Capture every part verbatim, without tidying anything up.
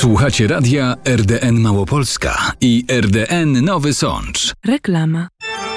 Słuchacie radia R D N Małopolska i R D N Nowy Sącz. Reklama.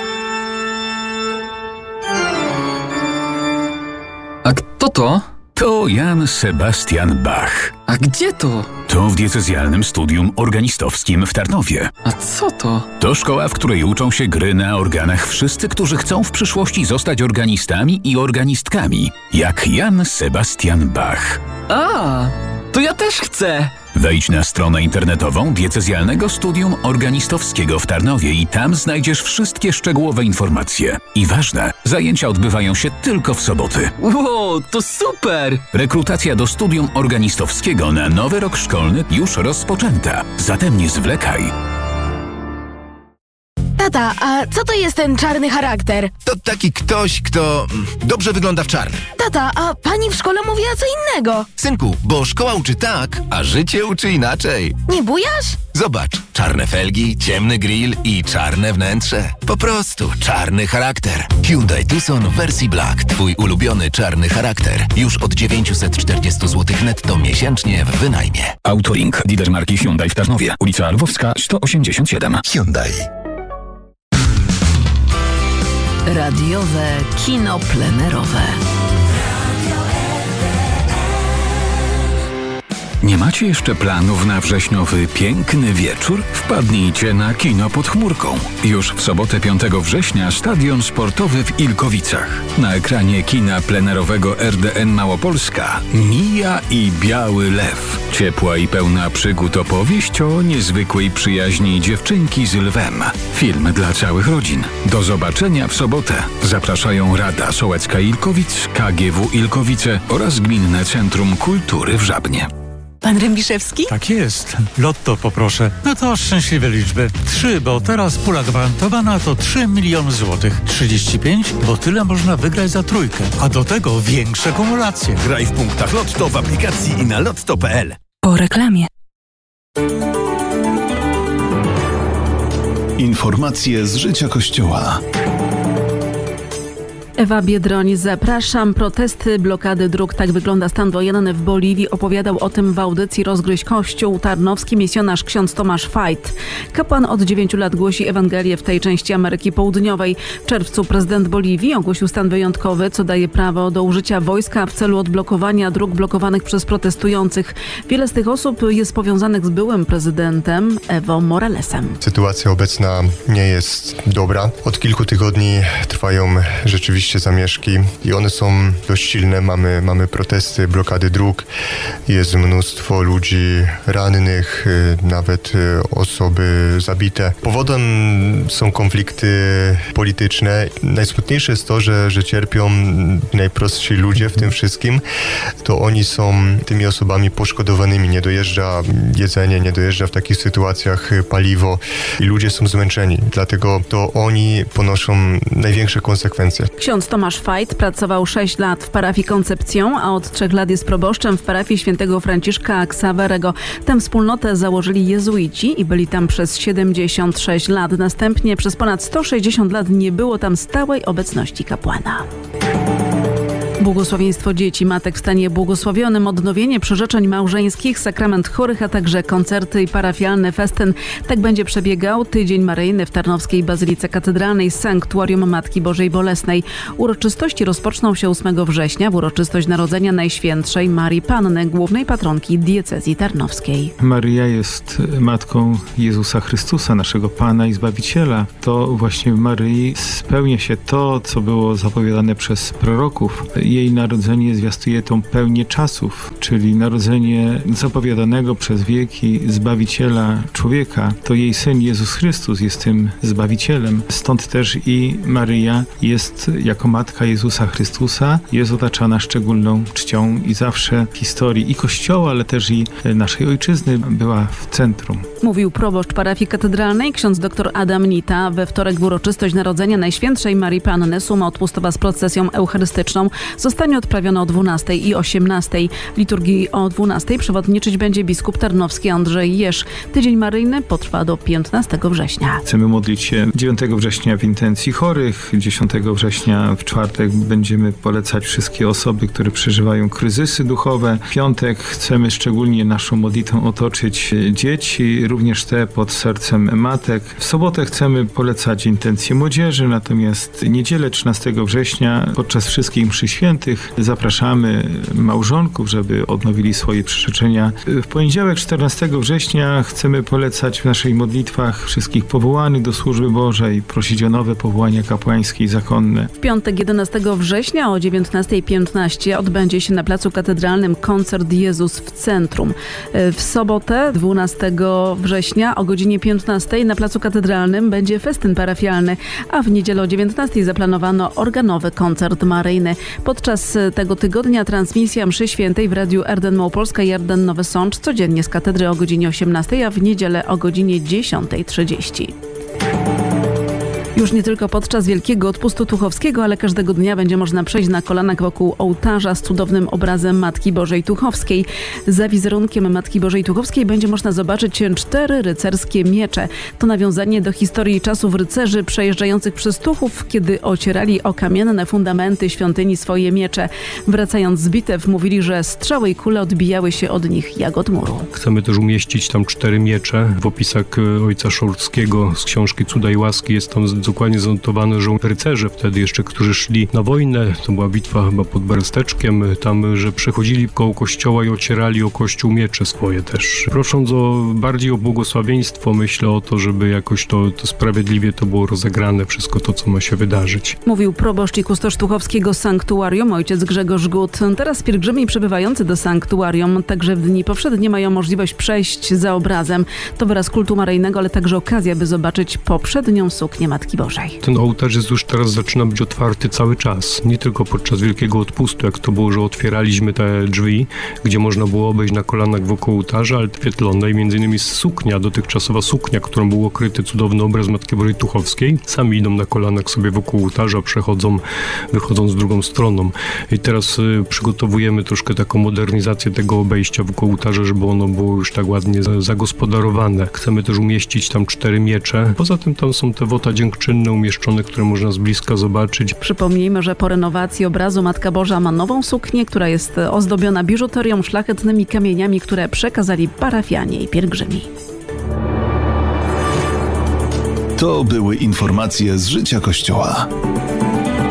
A kto to? To Jan Sebastian Bach. A gdzie to? To w diecezjalnym studium organistowskim w Tarnowie. A co to? To szkoła, w której uczą się gry na organach wszyscy, którzy chcą w przyszłości zostać organistami i organistkami, jak Jan Sebastian Bach. A, to ja też chcę! Wejdź na stronę internetową Diecezjalnego Studium Organistowskiego w Tarnowie i tam znajdziesz wszystkie szczegółowe informacje. I ważne, zajęcia odbywają się tylko w soboty. Wow, to super! Rekrutacja do Studium Organistowskiego na nowy rok szkolny już rozpoczęta. Zatem nie zwlekaj. Tata, a co to jest ten czarny charakter? To taki ktoś, kto dobrze wygląda w czarnym. Tata, a pani w szkole mówiła co innego. Synku, bo szkoła uczy tak, a życie uczy inaczej. Nie bujasz? Zobacz, czarne felgi, ciemny grill i czarne wnętrze. Po prostu czarny charakter. Hyundai Tucson w wersji Black. Twój ulubiony czarny charakter. Już od dziewięćset czterdzieści złotych netto miesięcznie w wynajmie. Autolink, lider marki Hyundai w Tarnowie. Ulica Lwowska sto osiemdziesiąt siedem. Hyundai. Radiowe kino plenerowe. Nie macie jeszcze planów na wrześniowy piękny wieczór? Wpadnijcie na kino pod chmurką. Już w sobotę piątego września stadion sportowy w Ilkowicach. Na ekranie kina plenerowego R D N Małopolska Mija i Biały Lew. Ciepła i pełna przygód opowieść o niezwykłej przyjaźni dziewczynki z lwem. Film dla całych rodzin. Do zobaczenia w sobotę. Zapraszają Rada Sołecka Ilkowic, K G W Ilkowice oraz Gminne Centrum Kultury w Żabnie. Pan Rębiszewski? Tak jest. Lotto poproszę. No to szczęśliwe liczby. Trzy, bo teraz pula gwarantowana to trzy miliony złotych. trzydzieści pięć, bo tyle można wygrać za trójkę. A do tego większe kumulacje. Graj w punktach Lotto w aplikacji i na lotto kropka p l. Po reklamie. Informacje z życia Kościoła. Ewa Biedroń, zapraszam. Protesty, blokady dróg. Tak wygląda stan wojenny w Boliwii. Opowiadał o tym w audycji Rozgryź Kościół tarnowski misjonarz ksiądz Tomasz Fajt. Kapłan od dziewięciu lat głosi Ewangelię w tej części Ameryki Południowej. W czerwcu prezydent Boliwii ogłosił stan wyjątkowy, co daje prawo do użycia wojska w celu odblokowania dróg blokowanych przez protestujących. Wiele z tych osób jest powiązanych z byłym prezydentem Evo Moralesem. Sytuacja obecna nie jest dobra. Od kilku tygodni trwają rzeczywiście zamieszki i one są dość silne. Mamy, mamy protesty, blokady dróg, jest mnóstwo ludzi rannych, nawet osoby zabite. Powodem są konflikty polityczne. Najsmutniejsze jest to, że, że cierpią najprostsi ludzie w tym wszystkim. To oni są tymi osobami poszkodowanymi. Nie dojeżdża jedzenie, nie dojeżdża w takich sytuacjach paliwo i ludzie są zmęczeni. Dlatego to oni ponoszą największe konsekwencje. Ksiądz Tomasz Fajt pracował sześć lat w parafii Koncepcją, a od trzech lat jest proboszczem w parafii świętego Franciszka Ksawerego. Tę wspólnotę założyli jezuici i byli tam przez siedemdziesiąt sześć lat. Następnie przez ponad sto sześćdziesiąt lat nie było tam stałej obecności kapłana. Błogosławieństwo dzieci, matek w stanie błogosławionym, odnowienie przyrzeczeń małżeńskich, sakrament chorych, a także koncerty i parafialny festyn. Tak będzie przebiegał Tydzień Maryjny w Tarnowskiej Bazylice Katedralnej z Sanktuarium Matki Bożej Bolesnej. Uroczystości rozpoczną się ósmego września w uroczystość Narodzenia Najświętszej Marii Panny, głównej patronki diecezji tarnowskiej. Maryja jest matką Jezusa Chrystusa, naszego Pana i Zbawiciela. To właśnie w Maryi spełnia się to, co było zapowiadane przez proroków. Jej narodzenie zwiastuje tą pełnię czasów, czyli narodzenie zapowiadanego przez wieki Zbawiciela człowieka. To jej Syn Jezus Chrystus jest tym Zbawicielem. Stąd też i Maryja jest jako matka Jezusa Chrystusa, jest otaczana szczególną czcią i zawsze w historii i Kościoła, ale też i naszej ojczyzny była w centrum. Mówił proboszcz parafii katedralnej ksiądz dr Adam Nita. We wtorek w uroczystość Narodzenia Najświętszej Marii Panny suma odpustowa z procesją eucharystyczną zostanie odprawiona o dwunastej i osiemnastej. W liturgii o dwunastej przewodniczyć będzie biskup tarnowski Andrzej Jerz. Tydzień maryjny potrwa do piętnastego września. Chcemy modlić się dziewiątego września w intencji chorych, dziesiątego września w czwartek będziemy polecać wszystkie osoby, które przeżywają kryzysy duchowe. W piątek chcemy szczególnie naszą modlitwą otoczyć dzieci, również te pod sercem matek. W sobotę chcemy polecać intencje młodzieży, natomiast niedzielę trzynastego września podczas wszystkich mszy świętych zapraszamy małżonków, żeby odnowili swoje przyrzeczenia. W poniedziałek czternastego września chcemy polecać w naszych modlitwach wszystkich powołanych do służby Bożej, prosić o nowe powołania kapłańskie i zakonne. W piątek jedenastego września o dziewiętnasta piętnaście odbędzie się na Placu Katedralnym koncert Jezus w centrum. W sobotę dwunastego września o godzinie piętnastej na Placu Katedralnym będzie festyn parafialny, a w niedzielę o dziewiętnastej zaplanowano organowy koncert maryjny. Podczas tego tygodnia transmisja mszy świętej w radiu R D N Małopolska i R D N Nowy Sącz codziennie z katedry o godzinie osiemnastej, a w niedzielę o godzinie dziesiątej trzydzieści. Już nie tylko podczas Wielkiego Odpustu Tuchowskiego, ale każdego dnia będzie można przejść na kolanach wokół ołtarza z cudownym obrazem Matki Bożej Tuchowskiej. Za wizerunkiem Matki Bożej Tuchowskiej będzie można zobaczyć cztery rycerskie miecze. To nawiązanie do historii czasów rycerzy przejeżdżających przez Tuchów, kiedy ocierali o kamienne fundamenty świątyni swoje miecze. Wracając z bitew mówili, że strzały i kule odbijały się od nich jak od muru. Chcemy też umieścić tam cztery miecze. W opisach ojca Szorckiego z książki Cuda i łaski jest tam dokładnie zanotowane, że rycerze wtedy jeszcze, którzy szli na wojnę, to była bitwa chyba pod Beresteczkiem, tam, że przechodzili koło kościoła i ocierali o kościół miecze swoje też. Prosząc o bardziej o błogosławieństwo, myślę o to, żeby jakoś to, to sprawiedliwie to było rozegrane, wszystko to, co ma się wydarzyć. Mówił proboszcz i kustosz tuchowskiego sanktuarium ojciec Grzegorz Gut. Teraz pielgrzymi przybywający do sanktuarium także w dni powszednie mają możliwość przejść za obrazem. To wyraz kultu maryjnego, ale także okazja, by zobaczyć poprzednią suknię Matki Bożej. Ten ołtarz jest już teraz zaczyna być otwarty cały czas. Nie tylko podczas Wielkiego Odpustu, jak to było, że otwieraliśmy te drzwi, gdzie można było obejść na kolanach wokół ołtarza, ale świetlone i między innymi suknia, dotychczasowa suknia, którą był okryty cudowny obraz Matki Bożej Tuchowskiej. Sami idą na kolanach sobie wokół ołtarza, przechodzą, wychodzą z drugą stroną. I teraz y, przygotowujemy troszkę taką modernizację tego obejścia wokół ołtarza, żeby ono było już tak ładnie zagospodarowane. Chcemy też umieścić tam cztery miecze. Poza tym tam są te wota dziękczynne umieszczone, które można z bliska zobaczyć. Przypomnijmy, że po renowacji obrazu Matka Boża ma nową suknię, która jest ozdobiona biżuterią, szlachetnymi kamieniami, które przekazali parafianie i pielgrzymi. To były informacje z życia Kościoła.